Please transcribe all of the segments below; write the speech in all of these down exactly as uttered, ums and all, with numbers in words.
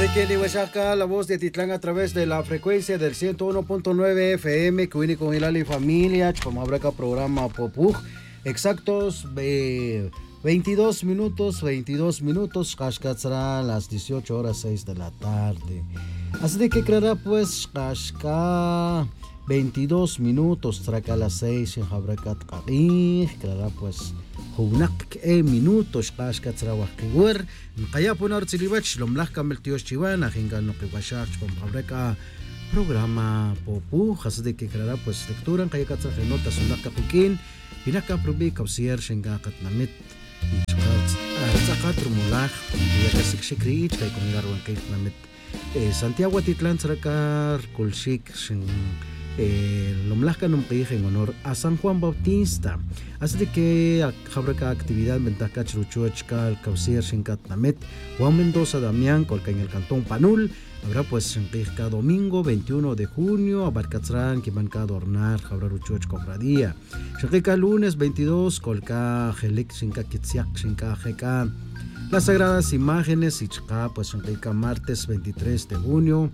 Kelly Huachaca, la voz de Titlán a través de la frecuencia del ciento uno punto nueve F M, Cuini con Hilali Familia, como habrá acá programa Popuj, exactos eh, veintidós minutos, veintidós minutos, Kashkatzra, las dieciocho horas seis de la tarde. Así de que creerá pues Kashka veintidós minutos, traca las seis en Habrakat Kari, creerá pues Hunak e minutos Kashkatzra Wakiwer. Kaya po na ritsiliwach, lumlah kamel tiyos chiwan, ahingan no kiwashak, pamhabreka programa Popu, hasde que creará pues lectura, kaya katzra genotas unak kapukin, pinaka probi kapsier shenga katnamit, ichkats, arzakat rumulach, yakasik shikriich, kay kumilarwan kay katnamit, Santiago Atitlán Tzrakar, Kulshik, shen Eh, Lomlahka Numqij en honor a San Juan Bautista. Así de que habrá actividad ventaja Chruchuachkal, Causier, Shinkatnamet, Juan Mendoza, Damián, Colca en el Cantón Panul. Habrá pues cada domingo veintiuno de junio, Abarcatzrán, que van a adornar, habrá Ruchuach Cofradía. Shakika lunes veintidós, Colca, Gelik, Shinka Kitziak, Shinka Jeka. Las sagradas imágenes, Ichka, pues Shakika martes veintitrés de junio.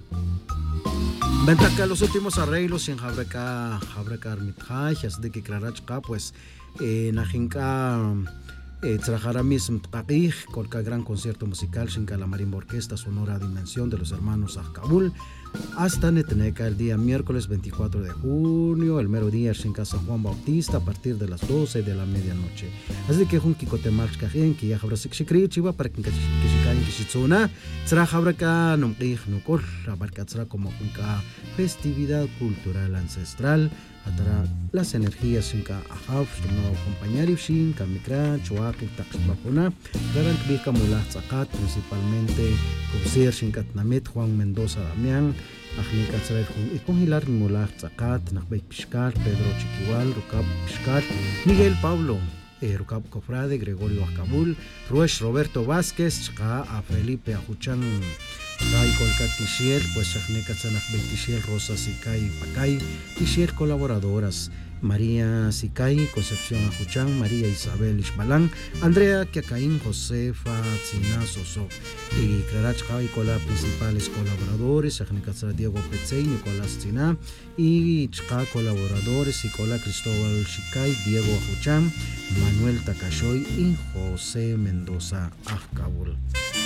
Ventaja los últimos arreglos en Habreka, Habreka Armitaj, así de que Clarachka, pues en Ajinka trabajara mismo Taqij, Colca gran concierto musical, Shinka la Marimba Orquesta Sonora Dimensión de los hermanos Ajkabul, hasta Neteneca el día miércoles veinticuatro de junio, el mero día Shinka San Juan Bautista a partir de las doce de la medianoche. Así que Junki Kotemarch Kajen, que ya habrá Sikshikri, Chiva, para que Kishikain Kishitsuna, Tra Habreka Numqij Nukol, Abarcatzra como Junka festividad cultural ancestral. Atara las energías Shinka Ahaf, no acompañar Shin, Kamikra, Chuak, Taxbapuna, Garant Bika Mulah Zakat, principalmente Kubsir Shinkatnamit, Juan Mendoza Damián, Ajnika Tzrer y con Hilar Mulah Zakat, Nakbek Pishkar, Pedro Chiquiwal, Rukab Pishkar, Miguel Pablo, eh, Rukab Cofrade, Gregorio Acabul, Ruesh Roberto Vázquez, Chka a Felipe Ajuchan. Ray Colca Tishiel, pues Shahne Katzanak Tishiel, Rosa Sikai Pacay, Tishiel colaboradoras, María Sikai, Concepción Ajuchan, María Isabel Ishbalán, Andrea Kiacaín, Josefa Tzinazoso, y Clarach Cola, principales colaboradores, Shahne Katzara Diego Petzey, Nicolás Tzina, y Chka colaboradores, Nicola Cristóbal Shikai, Diego Ajuchan, Manuel Takashoy y José Mendoza Ajkabul.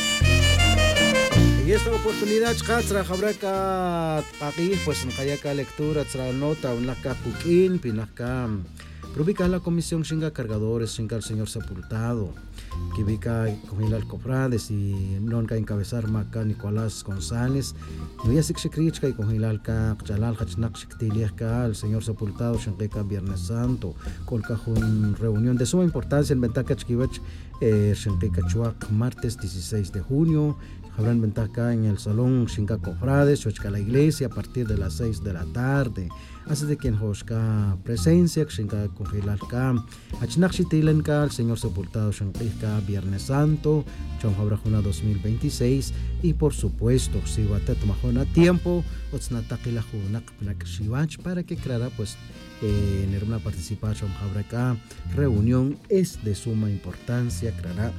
En esta oportunidad, Chkatra, Jabraca, aquí, pues en Kayaka lectura, Tra nota, un laca puquín, pinaka, rubica la comisión Shinga Cargadores, Shinga el señor sepultado, que vica con el Alcofrades y nonca encabezar Maca Nicolás González, no ya Sikshikrichka y con el Alca, Chalal Hachnak Shiktiliaka, el señor sepultado, Shinga Viernes Santo, Colca una reunión de suma importancia en Ventaca Chkivach, Shinga Chuac, martes dieciséis de junio. Habrán ventaja en el salón Shinka Cofrades, Xochka la iglesia a partir de las seis de la tarde. Así de quien Xochka presencia, Shinka Congelalka, Achnak Shitilenka, el señor sepultado Shinka Viernes Santo, Chon Habrajuna dos mil veintiséis. Y por supuesto, si Watet Mahona tiempo, Otsnatakila Junak Shivach, para que creará pues eh, en una participación Habraka reunión es de suma importancia, creará.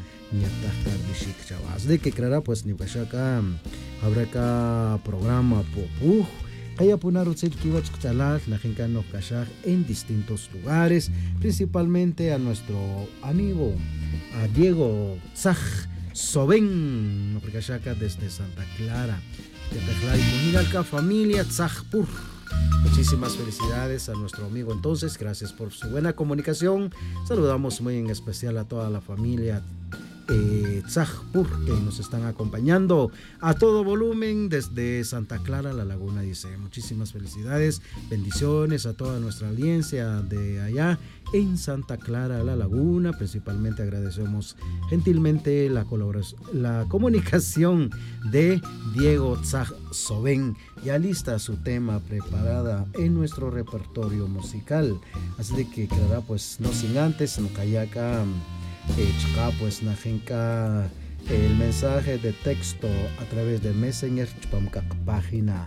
De que creará pues ni Bashaka habrá acá programa Popuj Kaya Punarutsil Kiwach Chalat la Jincano Kashak en distintos lugares, principalmente a nuestro amigo a Diego Tzaj Soben no Kashaka desde Santa Clara de Teclay Puniralca familia Tzajpur. Muchísimas felicidades a nuestro amigo entonces, gracias por su buena comunicación. Saludamos muy en especial a toda la familia Eh, Tzajpur, que nos están acompañando a todo volumen desde Santa Clara, La Laguna, dice. Muchísimas felicidades, bendiciones a toda nuestra audiencia de allá en Santa Clara, La Laguna. Principalmente agradecemos gentilmente la colaboración, la comunicación de Diego Tzaj Soben. Ya lista su tema preparada en nuestro repertorio musical. Así de que quedará pues no sin antes, no Kayaka. Chka pues najenka el mensaje de texto a través de Messenger chpamka página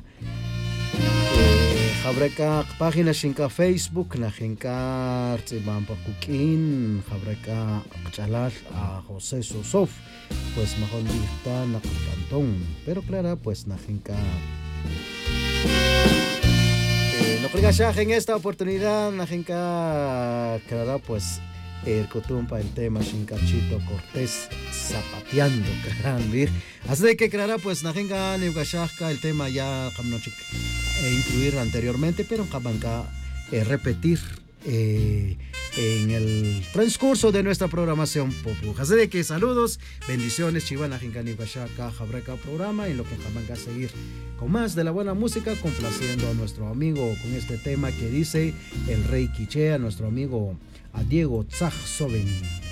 Habreka página shinka Facebook najenka tzibampa kukin Habreka chalal a José Sosof pues mejor está na cantón, pero clara pues najenka eh, no creo en esta oportunidad najenka clara pues el cotumpa el tema Shinkachito Cortés zapateando caramba. Así de que clara pues najenka neugashaka el tema ya kamnochik eh, incluir anteriormente, pero kabanka eh, repetir eh, en el transcurso de nuestra programación Popu. Así de que saludos, bendiciones, Chivana Jincani Bashaka, Jabreca programa, en lo que jamás va a seguir con más de la buena música, complaciendo a nuestro amigo con este tema que dice el Rey Quiché, a nuestro amigo a Diego Tzaj Soben.